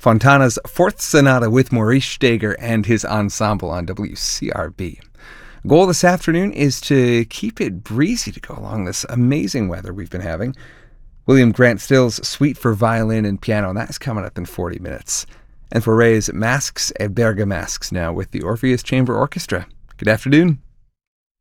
Fontana's Fourth Sonata with Maurice Steger and his ensemble on WCRB. Goal this afternoon is to keep it breezy to go along this amazing weather we've been having. William Grant Still's Suite for Violin and Piano, and that's coming up in 40 minutes. And for Ray's Masques et Bergamasques now with the Orpheus Chamber Orchestra. Good afternoon.